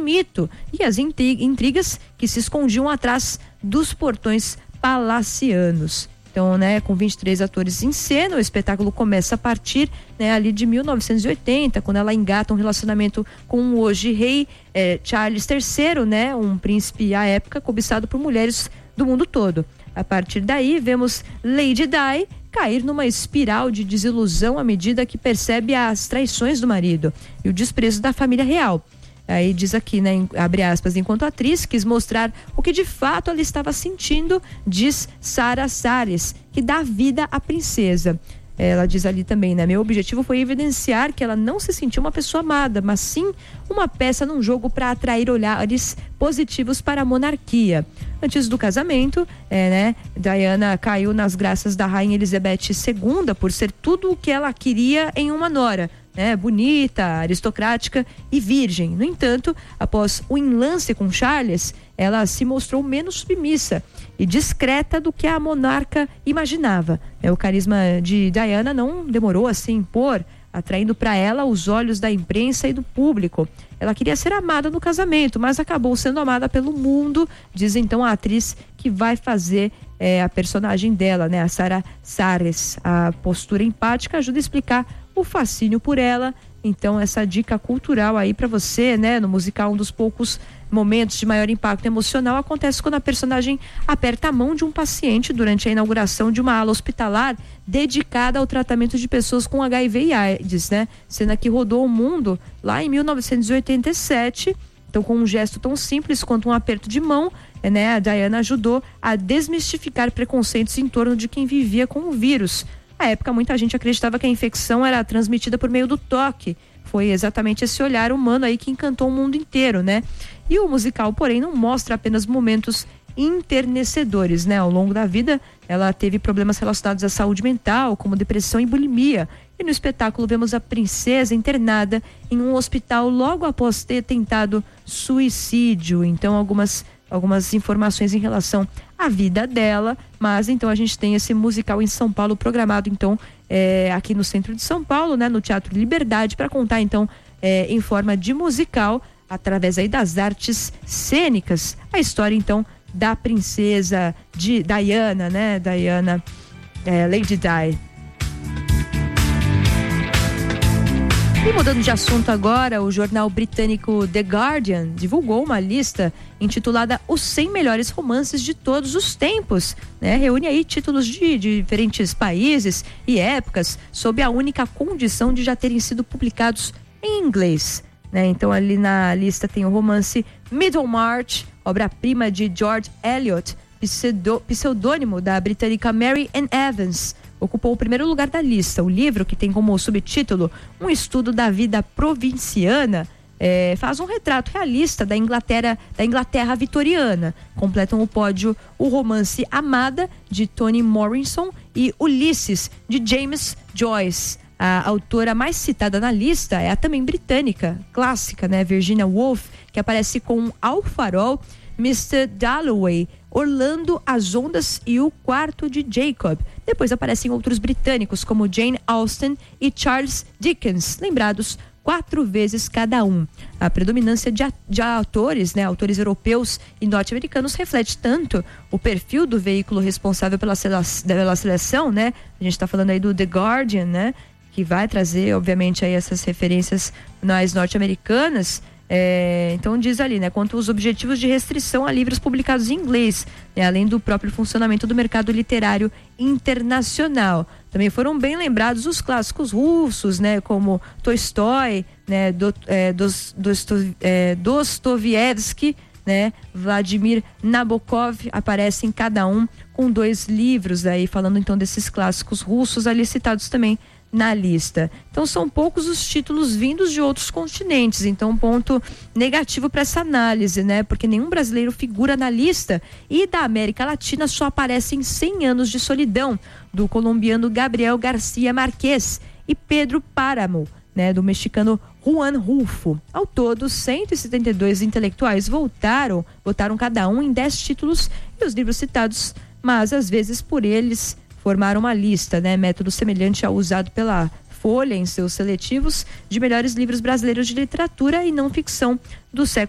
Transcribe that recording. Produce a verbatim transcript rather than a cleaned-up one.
mito e as intrigas que se escondiam atrás dos portões palacianos. Então, né, com vinte e três atores em cena, o espetáculo começa a partir, né, ali de mil novecentos e oitenta, quando ela engata um relacionamento com o hoje rei eh, Charles terceiro, né, um príncipe à época cobiçado por mulheres do mundo todo. A partir daí, vemos Lady Di cair numa espiral de desilusão à medida que percebe as traições do marido e o desprezo da família real. Aí diz aqui, né, abre aspas, enquanto a atriz quis mostrar o que de fato ela estava sentindo, diz Sarah Sares, que dá vida à princesa. Ela diz ali também, né, meu objetivo foi evidenciar que ela não se sentiu uma pessoa amada, mas sim uma peça num jogo para atrair olhares positivos para a monarquia. Antes do casamento, é, né, Diana caiu nas graças da rainha Elizabeth segunda por ser tudo o que ela queria em uma nora, né, bonita, aristocrática e virgem. No entanto, após o enlace com Charles, ela se mostrou menos submissa e discreta do que a monarca imaginava. O carisma de Diana não demorou a se impor, atraindo para ela os olhos da imprensa e do público. Ela queria ser amada no casamento, mas acabou sendo amada pelo mundo, diz então a atriz que vai fazer é, a personagem dela, né, a Sarah Sares. A postura empática ajuda a explicar o fascínio por ela. Então, essa dica cultural aí para você, né, no musical, um dos poucos momentos de maior impacto emocional acontece quando a personagem aperta a mão de um paciente durante a inauguração de uma ala hospitalar dedicada ao tratamento de pessoas com H I V e AIDS, né? Cena que rodou o mundo lá em mil novecentos e oitenta e sete. Então, com um gesto tão simples quanto um aperto de mão, né, a Diana ajudou a desmistificar preconceitos em torno de quem vivia com o vírus. Na época, muita gente acreditava que a infecção era transmitida por meio do toque. Foi exatamente esse olhar humano aí que encantou o mundo inteiro, né? E o musical, porém, não mostra apenas momentos enternecedores, né? Ao longo da vida, ela teve problemas relacionados à saúde mental, como depressão e bulimia. E no espetáculo vemos a princesa internada em um hospital logo após ter tentado suicídio. Então, algumas algumas informações em relação à vida dela, mas então a gente tem esse musical em São Paulo programado então é, aqui no centro de São Paulo, né, no Teatro Liberdade, para contar então é, em forma de musical, através aí das artes cênicas, a história então da princesa de Diana, né, Diana, é, Lady Di. E mudando de assunto agora, o jornal britânico The Guardian divulgou uma lista intitulada Os cem Melhores Romances de Todos os Tempos, né? Reúne aí títulos de, de diferentes países e épocas, sob a única condição de já terem sido publicados em inglês, né? Então ali na lista tem o romance Middlemarch, obra-prima de George Eliot, pseudônimo da britânica Mary Ann Evans. Ocupou o primeiro lugar da lista. O livro, que tem como subtítulo Um Estudo da Vida Provinciana, é, faz um retrato realista da Inglaterra, da Inglaterra vitoriana. Completam o pódio o romance Amada, de Toni Morrison, e Ulisses, de James Joyce. A autora mais citada na lista é a também britânica, clássica, né, Virginia Woolf, que aparece com Ao Farol, mister Dalloway, Orlando, As Ondas e O Quarto de Jacob. Depois aparecem outros britânicos como Jane Austen e Charles Dickens, lembrados quatro vezes cada um. A predominância de, de autores, né, autores europeus e norte-americanos reflete tanto o perfil do veículo responsável pela, sele, pela seleção, né? A gente está falando aí do The Guardian, né? Que vai trazer, obviamente, aí essas referências mais norte-americanas. É, então diz ali, né, quanto aos objetivos de restrição a livros publicados em inglês, né, além do próprio funcionamento do mercado literário internacional. Também foram bem lembrados os clássicos russos, né, como Tolstói, né, do, é, dos, Dostov, é, Dostoiévski, né, Vladimir Nabokov, aparecem cada um com dois livros aí, falando então desses clássicos russos ali citados também na lista. Então são poucos os títulos vindos de outros continentes, então um ponto negativo para essa análise, né? Porque nenhum brasileiro figura na lista, e da América Latina só aparecem cem anos de solidão, do colombiano Gabriel Garcia Marquez, e Pedro Páramo, né, do mexicano Juan Rulfo. Ao todo, cento e setenta e dois intelectuais votaram, votaram cada um em dez títulos, e os livros citados, mas às vezes por eles formaram uma lista, né? Método semelhante ao usado pela Folha em seus seletivos de melhores livros brasileiros de literatura e não ficção do século